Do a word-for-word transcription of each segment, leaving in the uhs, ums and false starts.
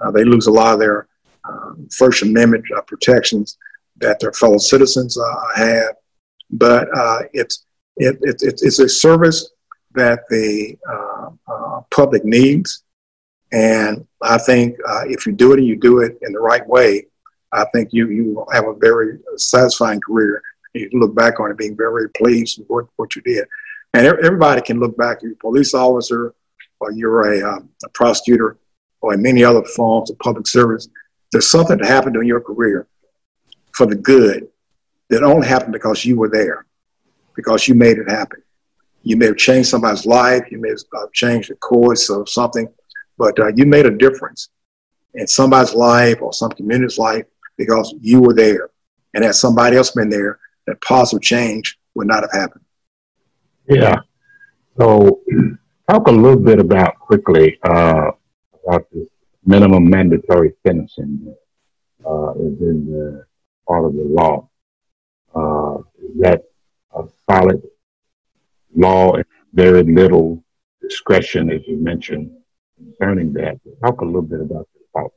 Uh, they lose a lot of their uh, First Amendment uh, protections that their fellow citizens uh, have. But uh, it's, it, it, it's a service that the uh, uh, public needs. And I think uh, if you do it and you do it in the right way, I think you, you will have a very satisfying career. You can look back on it being very, very pleased with what, what you did. And everybody can look back. You're a police officer, or you're a, uh, a prosecutor, or in many other forms of public service. There's something that happened in your career for the good that only happened because you were there, because you made it happen. You may have changed somebody's life. You may have uh, changed the course of something, but uh, you made a difference in somebody's life or some community's life because you were there. And had somebody else been there, that positive change would not have happened. Yeah. So talk a little bit about quickly uh, about this minimum mandatory sentencing uh, is in the part of the law. Uh, is that a solid law and very little discretion, as you mentioned, concerning that? Talk a little bit about this policy.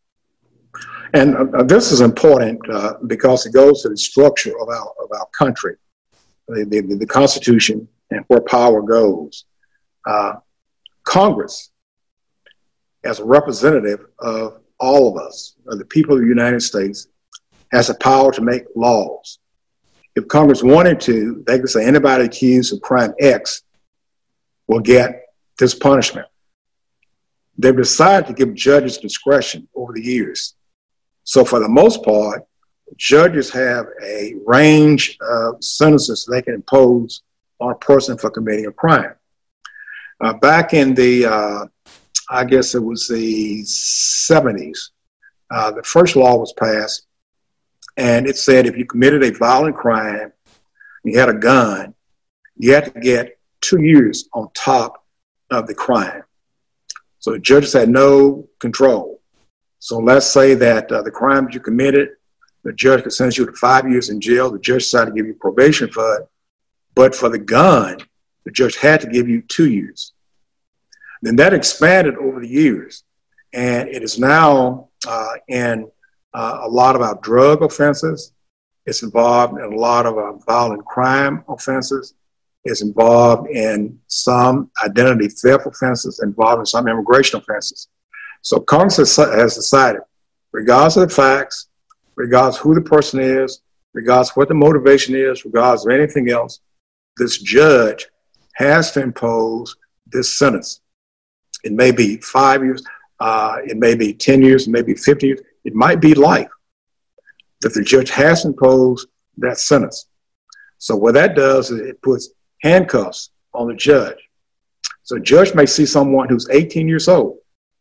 And uh, this is important uh, because it goes to the structure of our of our country, the, the, the Constitution, and where power goes. Uh, Congress, as a representative of all of us, of the people of the United States, has the power to make laws. If Congress wanted to, they could say anybody accused of crime X will get this punishment. They've decided to give judges discretion over the years. So for the most part, judges have a range of sentences they can impose on a person for committing a crime. Uh, back in the, uh, I guess it was the seventies, uh, the first law was passed, and it said if you committed a violent crime, you had a gun, you had to get two years on top of the crime. So the judges had no control. So let's say that uh, the crime that you committed, the judge could sentence you to five years in jail. The judge decided to give you probation for it. But for the gun, the judge had to give you two years. Then that expanded over the years. And it is now uh, in uh, a lot of our drug offenses. It's involved in a lot of uh, violent crime offenses. It's involved in some identity theft offenses, involved in some immigration offenses. So Congress has decided, regardless of the facts, regardless of who the person is, regardless of what the motivation is, regardless of anything else, this judge has to impose this sentence. It may be five years, uh, it may be ten years, it may be fifty years, it might be life. That the judge has to impose that sentence. So what that does is it puts handcuffs on the judge. So a judge may see someone who's eighteen years old,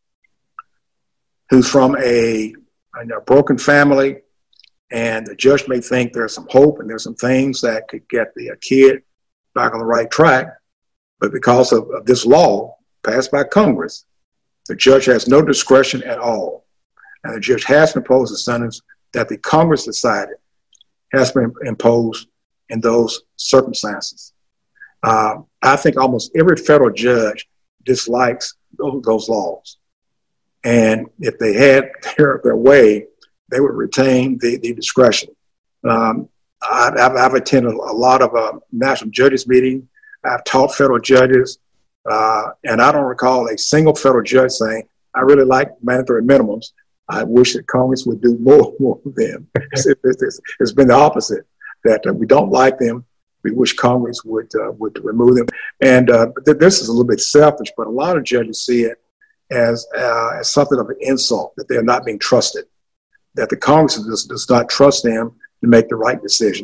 who's from a, a broken family, and the judge may think there's some hope and there's some things that could get the kid back on the right track. But because of, of this law passed by Congress, the judge has no discretion at all. And the judge has to impose a sentence that the Congress decided has been imposed in those circumstances. Uh, I think almost every federal judge dislikes those, those laws. And if they had their, their way, they would retain the, the discretion. Um, I, I've, I've attended a lot of uh, national judges meetings. I've taught federal judges, uh, and I don't recall a single federal judge saying, I really like mandatory minimums. I wish that Congress would do more, more of them. it's, it's, it's been the opposite, that uh, we don't like them. We wish Congress would uh, would remove them. And uh, th- this is a little bit selfish, but a lot of judges see it as uh, as something of an insult, that they're not being trusted, that the Congress does, does not trust them to make the right decision.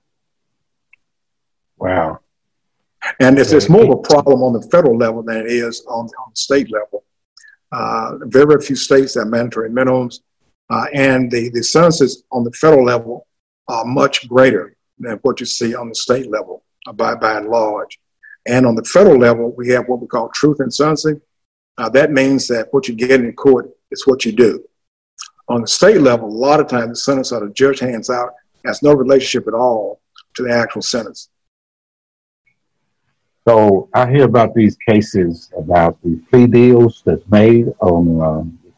Wow. And it's, it's more of a problem on the federal level than it is on, on the state level. Uh, very, very few states have mandatory minimums, uh, and the, the sentences on the federal level are much greater than what you see on the state level uh, by, by and large. And on the federal level, we have what we call truth in sentencing. Uh, that means that what you get in court is what you do. On the state level, a lot of times the sentence that a judge hands out has no relationship at all to the actual sentence. So I hear about these cases about the plea deals that's made on uh,